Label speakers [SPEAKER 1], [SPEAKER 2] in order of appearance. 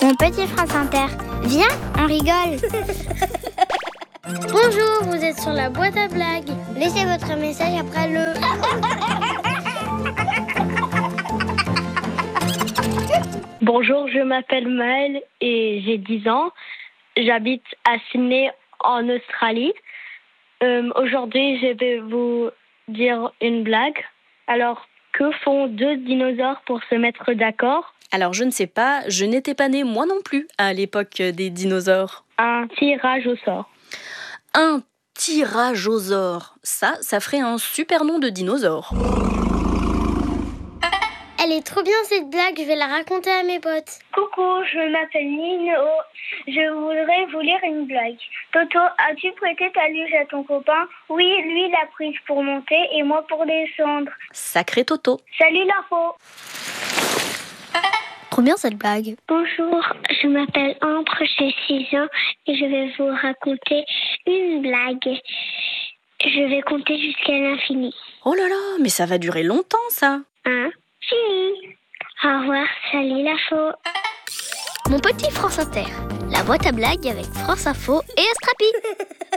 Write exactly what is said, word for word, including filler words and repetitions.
[SPEAKER 1] Mon petit France Inter, viens, on rigole.
[SPEAKER 2] Bonjour, vous êtes sur la boîte à blagues.
[SPEAKER 1] Laissez votre message après le...
[SPEAKER 3] Bonjour, je m'appelle Maëlle et j'ai dix ans. J'habite à Sydney, en Australie. Euh, aujourd'hui, je vais vous dire une blague. Alors, que font deux dinosaures pour se mettre d'accord?
[SPEAKER 4] Alors je ne sais pas, je n'étais pas née moi non plus à l'époque des dinosaures.
[SPEAKER 3] Un tirage au sort.
[SPEAKER 4] Un tyrannosaure, ça, ça ferait un super nom de dinosaure.
[SPEAKER 2] Elle est trop bien cette blague, je vais la raconter à mes potes.
[SPEAKER 3] Coucou, je m'appelle Nino. Je voudrais vous lire une blague. Toto, as-tu prêté ta luge à ton copain? Oui, lui l'a prise pour monter et moi pour descendre.
[SPEAKER 4] Sacré Toto.
[SPEAKER 3] Salut l'info.
[SPEAKER 1] Trop bien cette blague.
[SPEAKER 3] Bonjour, je m'appelle Ambre, j'ai six ans et je vais vous raconter une blague. Je vais compter jusqu'à l'infini.
[SPEAKER 4] Oh là là, mais ça va durer longtemps ça.
[SPEAKER 3] Un, fini. Au revoir, salut l'info.
[SPEAKER 1] Mon petit France Inter, la boîte à blagues avec France Info et Astrapi.